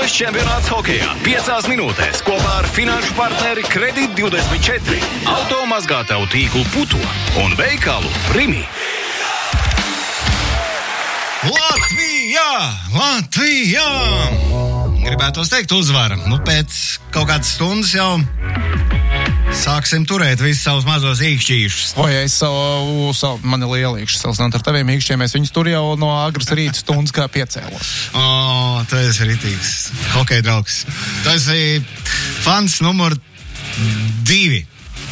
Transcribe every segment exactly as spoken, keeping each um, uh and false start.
Pasaules čempionāts hokejā piecās minūtēs kopā ar finanšu partneri Kredit divdesmit četri, automazgātavu tīklu Puto un veikalu Rimi. Latvijā! Latvijā! Gribētos teikt uzvara. Nu, pēc kaut kādas stundas jau sāksim turēt visus savus mazos īkšķīšus. Oi, es savu, savu man ir liela īkšķi, salīdzināt ar taviem īkšķiem. Es viņus tur jau no agras rīta stundas kā piecēlos. O, tu esi ritīgs hokeja draugs. Tu esi fans numur divi.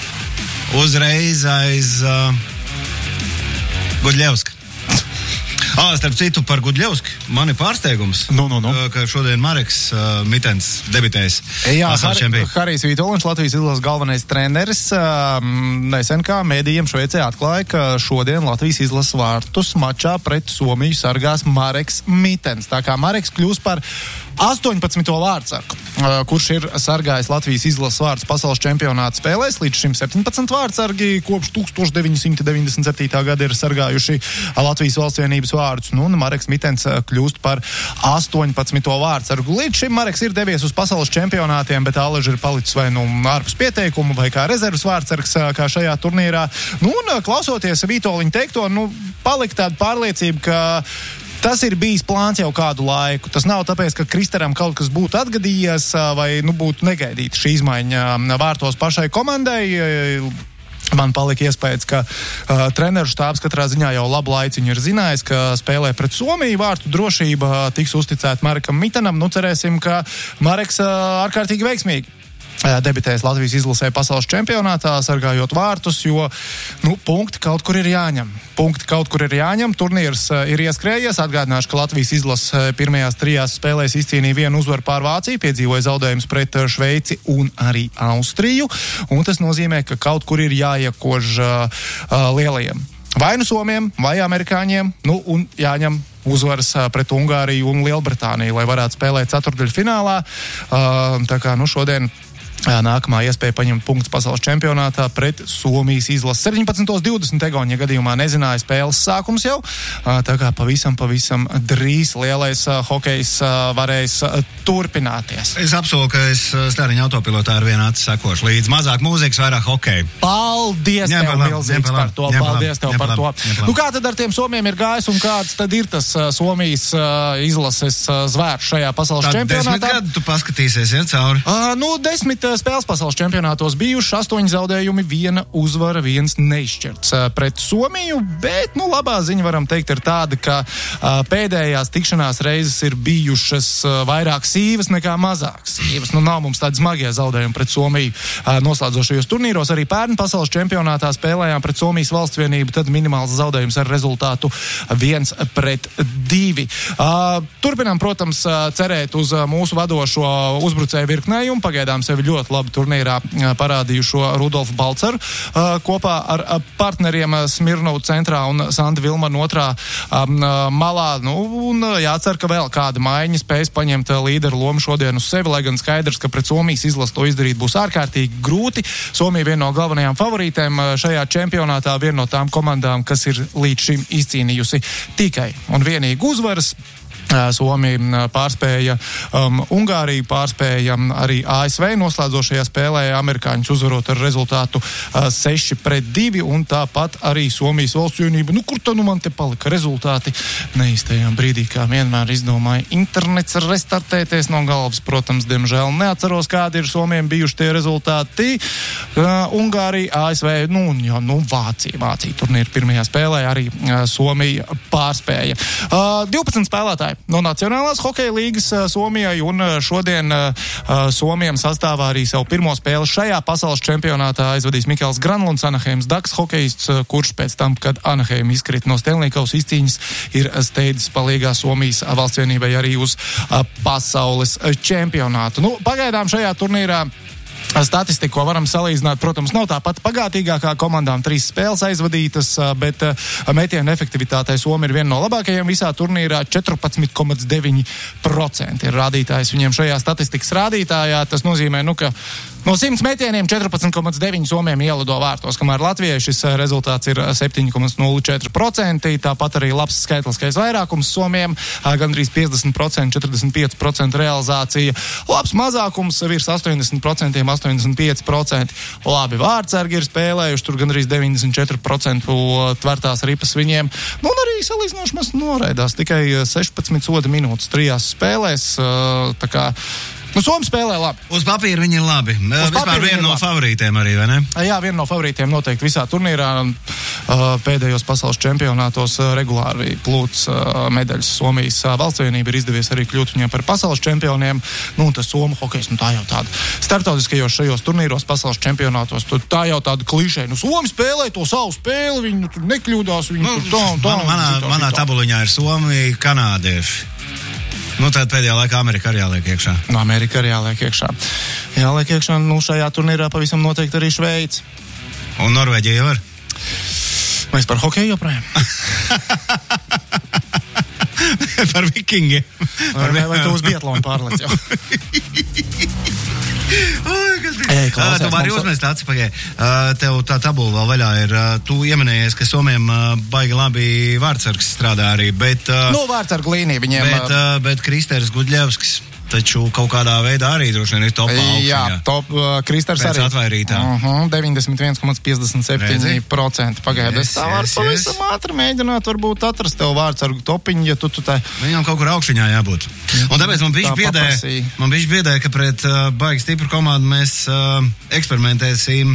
Uzreiz aiz uh, Gudļevska. Ah, starp citu par Gudļevski. Man ir pārsteigums, nu, nu, nu. ka šodien Mareks uh, Mitens debitēs. Jā, pasaules čempions. Harijs Vitoļņš, Latvijas izlases galvenais treneris, uh, nesen kā mēdījiem Šveicē atklāja, ka šodien Latvijas izlases vārtus mačā pret Somiju sargās Mareks Mitens. Tā kā Mareks kļūs par astoņpadsmito vārtsargu, uh, kurš ir sargājis Latvijas izlases vārtus pasaules čempionāta spēlēs. Līdz šim septiņpadsmit vārtsargi kopš tūkstoš deviņi simti deviņdesmit septītā gada ir sargājuši Latvijas valsts vienības vārtus. Nu, un Mareks Mitens kļūst par astoņpadsmito vārtsargu. Līdz šim Mareks ir devies uz pasaules čempionātiem, bet Aleži ir palicis vai nu ārpus pieteikumu, vai kā rezervas vārtsargs kā šajā turnīrā. Nu, un klausoties Vitoļņa teikto, nu, palika tāda pārliecība, ka tas ir bijis plāns jau kādu laiku. Tas nav tāpēc, ka Kristaram kaut kas būtu atgadījies vai nu, būtu negaidīta šī izmaiņa vārtos pašai komandai. Man palika iespējas, ka uh, treneru štābs katrā ziņā jau labu laiciņu ir zinājis, ka spēlē pret Somiju vārtu drošība tiks uzticēta Marekam Mitenam. Nu, cerēsim, ka Mareks uh, ārkārtīgi veiksmīgi debitēs Latvijas izlasē pasaules čempionātā, sargājot vārtus, jo, nu, punkti kaut kur ir jāņem. Punkti kaut kur ir jāņem. Turnīrs uh, ir ieskrējies. Atgādināšu, ka Latvijas izlase pirmajās trijās spēlēs izcīnīja vienu uzvaru pār Vāciju, piedzīvoja zaudējumus pret Šveici un arī Austriju. Un tas nozīmē, ka kaut kur ir jāiekož uh, uh, lielajiem. Vai nu Somiem, vai amerikāņiem, nu, un jāņem uzvaras uh, pret Ungāriju un Lielbritāniju, lai varētu spēlēt ceturtdaļfinālā. Uh, tā kā, nu, šodien nākamā iespēja paņemt punktus pasaules čempionātā pret Somijas izlasi. septiņpadsmit divdesmit Egoņa gadījumā nezināja spēles sākums jau, tā kā pavisam, pavisam drīz lielais hokejs varēs turpināties. Es apsolu, ka es stariņa autopilotā ar vienu aci sekošu līdz mazāk mūzikas, vairāk hokeja. Paldies ņem tev, milzīgs par to. ņem Paldies tev ņem par to. ņem Nu, kā tad ar tiem Somiem ir gājis un kāds tad ir tas Somijas izlases zvērs šajā pasaules Tad čempionātā? desmit gadu tu paskatīsies, ja, cauri? Uh, nu, desmit spēles pasaules čempionātos bijuši, astoņi zaudējumi, viena uzvara, viens neizšķirts uh, pret Somiju, bet, nu, labā ziņa varam teikt ir tāda, ka uh, pēdējās tikšanās reizes ir bijušas uh, vairāk sīvas nekā mazāk sīvas. Nu, nav mums tādi smagie zaudējumi pret Somiju uh, noslēdzošajos turnīros. Arī pērn pasaules čempionātā spēlējām pret Somijas valsts vienību, tad minimāls zaudējums ar rezultātu viens pret divi. Uh, turpinām, protams, uh, cerēt uz uh, mūsu vadošo uzbrucēju virknējumu. Pagaidām sevi ļoti labi turnīrā parādījušo Rudolfu Balceru kopā ar partneriem Smirnovu centrā un Sandu Vilmanu otrā malā. Nu, un jācer, ka vēl kāda maiņa spēs paņemt līderu lomu šodien uz sevi, lai gan skaidrs, ka pret Somijas izlasu to izdarīt būs ārkārtīgi grūti. Somija viena no galvenajām favorītēm šajā čempionātā, viena no tām komandām, kas ir līdz šim izcīnījusi tikai un vienīgi uzvaras. Somija pārspēja um, Ungāriju, pārspēja arī A S V noslēdzošajā spēlē, amerikāņus uzvarot ar rezultātu uh, seši pret divi, un tāpat arī Somijas valsts vienība. Nu, kur tad nu man te palika rezultāti? Neīstajā brīdī, kā vienmēr izdomāja internets restartēties no galvas. Protams, diemžēl neatceros, kādi ir Somijiem bijuši tie rezultāti. Uh, Ungārija, A S V, nu, un jā, nu, Vācija. Vācija turnīra pirmajā spēlē arī uh, Somija pārspēja. Uh, divpadsmit spēlētāji no Nacionālās hokeja līgas uh, Somijai, un uh, šodien uh, Somijam sastāvā arī savu pirmo spēli šajā pasaules čempionātā aizvadīs Mikels Granlunds, Anaheims Ducks hokejists, uh, kurš pēc tam, kad Anaheim izkrita no Stanley Kausa izcīņas, ir steidzis palīgā Somijas valsts vienībai arī uz uh, pasaules čempionātu. Nu, pagaidām šajā turnīrā statistiku, ko varam salīdzināt, protams, nav tā pati pagātīgākā komandām, trīs spēles aizvadītas, bet metienu efektivitātei Somija ir viena no labākajiem visā turnīrā, četrpadsmit komats deviņi procenti ir rādītājs viņiem šajā statistikas rādītājā. Tas nozīmē, nu, ka No simts metieniem četrpadsmit komats deviņi somiem ielido vārtos, kamēr Latvijai šis rezultāts ir septiņi komats nulle četri procenti. Tāpat arī labs skaitliskais vairākums somiem, gandrīz piecdesmit procenti, četrdesmit pieci procenti realizācija. Labs mazākums virs astoņdesmit procenti, astoņdesmit pieci procenti. Labi vārdsargi ir spēlējuši, tur gandrīz deviņdesmit četri procenti tvertās ripas viņiem. Nu, un arī salīdzinoši maz noraidās, tikai sešpadsmit soda minūtes trijās spēlēs. Tā kā Nu, Somi spēlē labi. Uz papīra viņi ir labi. Uz Vispār viena no favorītiem arī, vai ne? Jā, viena no favorītiem noteikti visā turnīrā. Uh, pēdējos pasaules čempionātos uh, regulāri plūts uh, medaļas. Somijas uh, valsts vienība ir izdevies arī kļūt viņiem par pasaules čempioniem. Nu, un tas Somu hokejs, nu tā jau tāda. Startautiskajos šajos turnīros pasaules čempionātos, tu, tā jau tāda klišē. Nu, Somi spēlē to savu spēli, viņi nu, tur nekļūdās, viņi nu, tur tā un tā. Man, manā, tā, manā tā. tabuliņā ir Somija, kanādieši. Nu, tad pēdējā laikā Amerika arī jāliek iekšā. No Amerika arī jāliek iekšā. Jāliek iekšā, nu, šajā turnīrā pavisam noteikti arī Šveici. Un Norvēģija jau var? Mēs par hokeju joprojām. Par vikingiem. Vai, vai, vai tu uz biatlonu pārlec jau? Oi, kas bija? Ei, klausies, tu vari mums... uzmest aci pagai. Uh, tev tā tabula vēl vaļā ir. Uh, tu ieminējies, ka Somiem uh, baigi labi vārdsargs strādā arī, bet... Uh, nu, vārdsargu līnija viņiem... Bet, uh, bet Kristers Gudļevskis taču kaut kādā veidā arī droši vien ir topā augšņā. Jā, top, uh, Kristers Pēc arī. atvairītā. Uh-huh, deviņdesmit viens komats piecdesmit septiņi procenti pagaidām. Yes, Es tā varu yes, pavisam yes. ātri mēģināt varbūt atrast tev vārdsargu topiņu, ja tu tu tā... Viņam kaut kur augšņā jābūt. Un tāpēc man bišķi biedē, man bišķi biedē, ka pret uh, baigi stipru komandu mēs uh, eksperimentēsim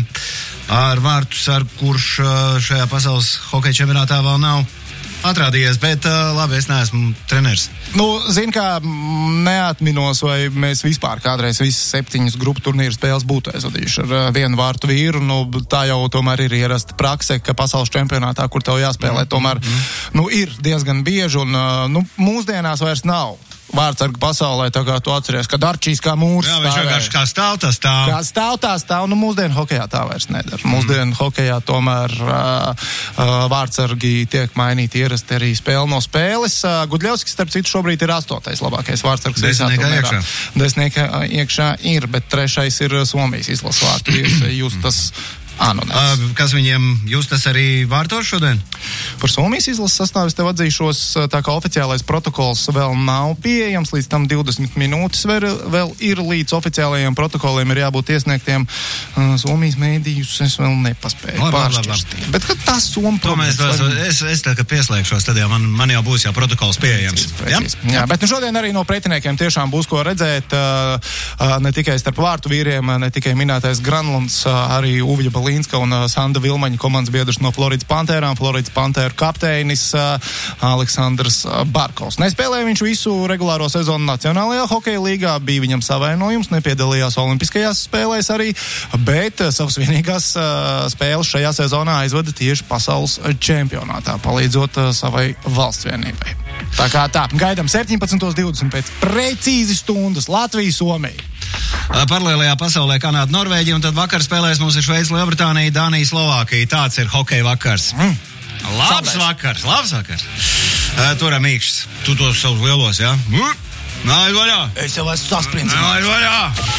ar vārtu sargu, kurš uh, šajā pasaules hokeja čempionātā vēl nav atrādījies, bet uh, labi, es neesmu treneris. Nu, zin kā, neatminos, vai mēs vispār kādreiz visas septiņas grupu turnīru spēles būtu aizvadījuši ar uh, vienu vārtu vīru. Nu, tā jau tomēr ir ierasta prakse, ka pasaules čempionātā, kur tev jāspēlē, tomēr mm. nu, ir diezgan bieži un uh, nu, mūsdienās vairs nav vārdsargu pasaulē, tā kā tu atceries, kad Arčīs kā mūrs Jā, viņš vienkārši kā stāv, tā stāv. Kā stāv, tā stāv, nu mūsdienu hokejā tā vairs nedara. Mūsdienu mm. hokejā tomēr uh, uh, vārdsargi tiek mainīti ierasti arī spēli no spēles. Uh, Gudļevskis, starp citu, šobrīd ir astotais labākais vārdsargs. Desmitniekā iekšā. Desmitniekā iekšā ir, bet trešais ir Somijas izlases vārtu vīrs Justas Anonēts. Uh, kas viņiem Justas arī vārtos šodien? Par Somijas izlases sastāvu es tev atzīšos, tā kā oficiālais protokols vēl nav pieejams, līdz tam divdesmit minūtes vēl, vēl ir, līdz oficiālajiem protokoliem ir jābūt iesniegtiem. Uh, Somijas mēdījus es vēl nepaspēju pāršķirstīt. Bet kad tas Somu problēmas... Mēs, es, es tā, ka pieslēgšos, tad jau man, man jau būs jau protokols pieejams. Ja? Jā, bet nu šodien arī no pretiniekiem tiešām būs ko redzēt, uh, uh, ne tikai starp vārtu vīriem, ne tikai minētais Granlunds, uh, arī Uvja Balīnska un uh, Sanda Vilmaņa komandas biedrs no Floridas Pantērām, Floridas Pantēru kapteinis uh, Aleksandrs uh, Barkovs. Nespēlēja viņš visu regulāro sezonu Nacionālajā hokeja līgā, bija viņam savainojums, nepiedalījās olimpiskajās spēlēs arī, bet uh, savas vienīgās uh, spēles šajā sezonā aizvada tieši pasaules čempionātā, palīdzot uh, savai valsts vienībai. Tā kā tā, gaidām septiņpadsmit divdesmit pēc precīzi stundas Latvija, Somija. Paralēlajā pasaulē Kanāda, Norvēģija, un tad vakar spēlēs mums ir Šveica, Lielbritānija, Dānija, Slovākija. Tāds ir hokeja vakars. Mm. Labs Sabēs. vakars, labs vakars. Uh, Turam īkšķis. Tu tos savus lielos, jā? Ja? Mm. Nāj vaļā! Es jau esmu sasprints. Nāj vaļā!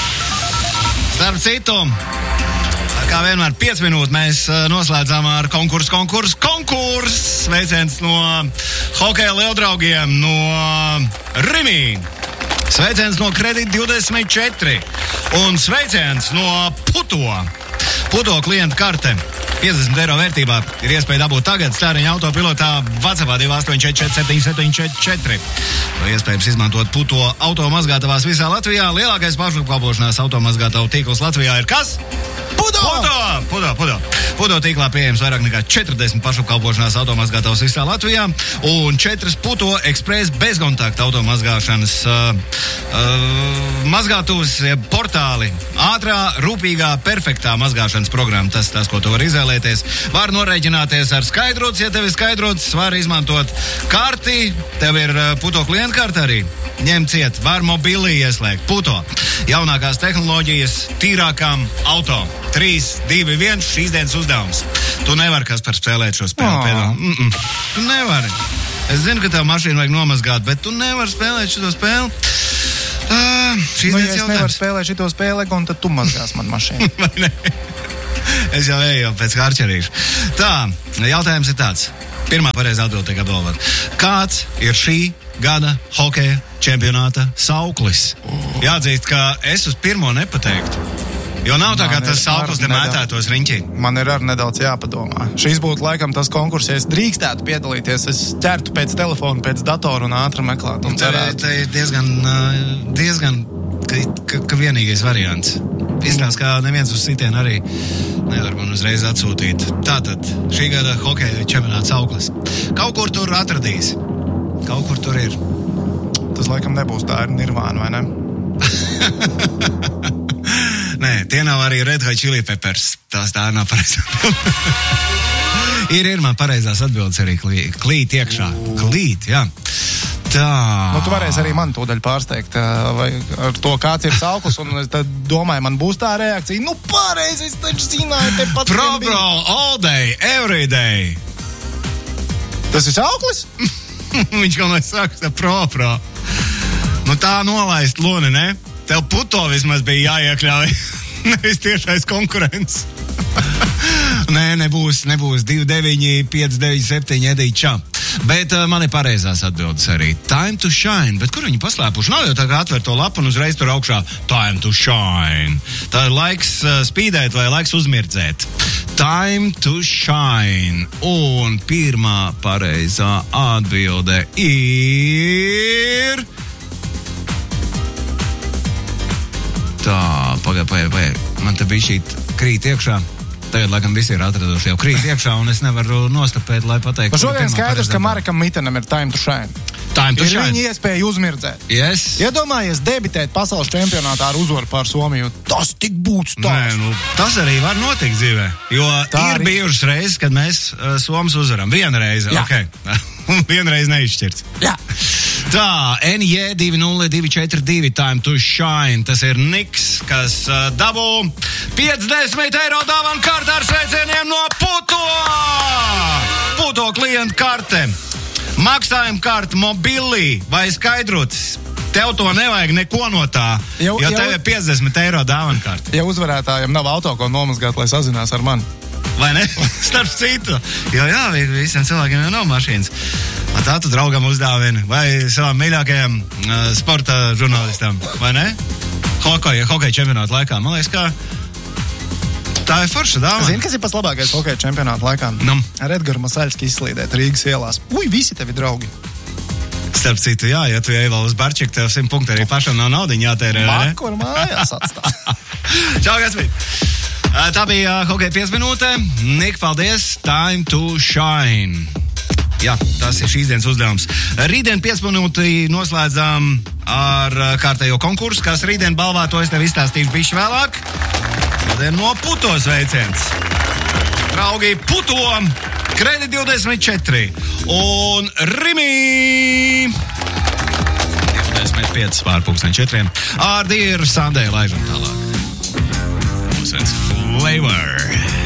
Starp citu, kā vienmēr, pieci minūtes mēs noslēdzām ar konkursu, konkursu, konkursu! Sveiciens no hokeja lieldraugiem no Rimī! Sveiciens no Kredit divdesmit četri un sveiciens no Puto. Puto klienta karte. piecdesmit eiro vērtībā ir iespēja dabūt tagad stāriņa autopilotā WhatsAppā divi astoņi četri četri septiņi septiņi četri četri. To iespējams izmantot Puto automazgātavās visā Latvijā. Lielākais pašapkalpošanās automazgātavu tīkls Latvijā ir kas? Puto! Puto! Puto, Puto! Puto tīklā pieejams vairāk nekā četrdesmit pašapkalpošanās automazgātavas visā Latvijā un četras Puto Express bezkontakta automazgāšanas uh, uh, mazgātuvas portāli. Ātrā, rūpīgā, perfektā mazgāšanas programma. Tas tas, ko tu vari izvēlēties. Var norēķināties ar skaidrots, ja tev ir skaidrots, var izmantot karti, tev ir uh, Puto klienta karta arī. Ņem ciet, var mobilī ieslēgt. Puto. Jaunākās tehnoloģijas tīrākām auto. trīs, divi, viens šīs dienas uzdevums. Tu nevari kas par spēlēt šo spēli. Mm -mm. Tu nevari. Es zinu, ka tev mašīnu vajag nomazgāt, bet tu nevari spēlēt šo spēli. Uh, šī šīs Nu, ja dienas es nevaru jautājums. spēlēt šito spēli, un tad tu mazgās man mašīnu. Vai ne? Es jau eju pēc harčerīšu. Tā, jautājums ir tāds. Pirmā pareizā atbilde tiek apbalvota. Kāds ir šī gada hokeja čempionāta sauklis? Jāatzīst, ka es uz pirmo nepateiktu. Jo nav tā, kā tas sauklis te mētētos riņķī. Man ir arī nedaudz jāpadomā. Šīs būtu laikam tas konkurss, ja es drīkstētu piedalīties. Es ķertu pēc telefona, pēc datora un ātri meklētu. Un Tā ir diezgan, diezgan ka, ka, ka vienīgais variants. Izskatās, ka neviens uz sitienu arī nevar man uzreiz atsūtīt. Tātad šī gada hokeja čempionāta sauklis. Kaut kur tur atradīs. Kaut kur tur ir. Tas laikam nebūs tā ir Nirvana, vai ne? Nē, tie nav arī Red Hot Chili Peppers. Tās tā nav pareizā. ir, ir man pareizās atbildes arī klī, klīt iekšā. Klīt, jā. Tā. Nu, tu varēsi arī man tūdaļ pārsteigt vai ar to, kāds ir sauklis, un es tad domāju, man būs tā reakcija. Nu, pareizi, es taču zināju, te pats Pro Bro, all day, every day. Tas ir sauklis? Viņš kaut kā saka, tā Pro Pro. Nu, tā nolaist luni, ne? Tev puto vismaz bija jāiekļauj. Nevis tiešais konkurents. Nē, nebūs, nebūs divi deviņi, pieci deviņi septiņi edīčā. Bet uh, man ir pareizās atbildes arī. Time to shine. Bet kur viņi paslēpuši? Nav jau tā kā atver to lapu un uzreiz tur augšā time to shine. Tā ir laiks uh, spīdēt vai laiks uzmirdzēt. Time to shine. Un pirmā pareizā atbilde ir... Tā, pagaid, pagaid, pagaid. Man te bija šī krīt iekšā. Tagad, laikam, visi ir atraduši jau krīt iekšā, un es nevaru nostapēt, lai pateiktu. Pa šodien skaidrs, ka Marekam Mitenam ir time to shine. Time to ir shine. viņa iespēja uzmirdzēt. Yes. Iedomājies debitēt pasaules čempionātā ar uzvaru pār Somiju. Tas tik būtu stāsts. Nē, nu, tas arī var notikt dzīvē. Jo tā ir arī bijušas reizes, kad mēs uh, Somas uzvaram. Viena reize, Jā. ok. Vienreiz neizšķirts. Jā. Tā, N J divi nulle divi četri divi time to shine. Tas ir Niks, kas uh, dabū piecdesmit eiro dāvanu kartu ar sveicieniem no Puto! Puto klientu karte. Maksājuma karta, mobilī vai skaidrotis. Tev to nevajag neko no tā, jau, jo jau, tev ir piecdesmit eiro dāvanu karta. Ja uzvarētājiem nav auto, ko nomazgāt, lai sazinās ar mani. Vai ne? Starp citu. Jo jā, visiem cilvēkiem jau nav mašīnas. Tā tu draugam uzdāvini. Vai savam mīļākajam uh, sporta žurnālistam. Vai ne? Hokeja, hokeja čempionāta laikā. Man liekas, ka tā ir forša dāvana. Zini, kas ir pats labākais hokeja čempionāta laikā? Nu. Ar Edgaru Masaļski izslīdēt Rīgas ielās. Uj, visi tevi draugi. Starp citu, jā, ja tu ej vēl uz Barčiku, tev simt punkti arī pašam nav naudiņa jātērē. Makur mājās atstāt. Čau, Gaspīt! Tā bija hokeja piecas minūte. Nik, paldies. Time to shine. Jā, tas ir šīs dienas uzdevums. Rītdien piecas minūti noslēdzām ar kārtējo konkursu, kas rītdien balvā, to es tev izstāstīšu bišķi vēlāk. Rītdien no Puto sveiciens. Draugi, Puto, Kredit divdesmit četri un Rimi divdesmit pieci pār pulksten četriem. Ar Dīru Sandēju laižam tālāk. Mūsens Flavor.